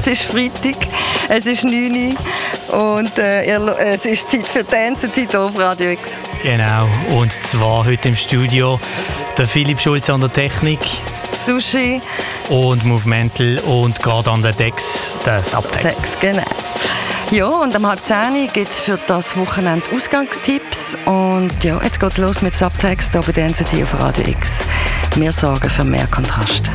Es ist Freitag, es ist 9 Uhr und es ist Zeit für Dance und Zeit auf Radio X. Genau, und zwar heute im Studio der Philipp Schulze an der Technik. Sushi. Und Movemental und gerade an der Dex, der Subtext. Genau. Ja, und am 9:30 gibt es für das Wochenende Ausgangstipps. Und ja, jetzt geht es los mit Subtext hier bei Dance auf Radio X. Wir sorgen für mehr Kontrast.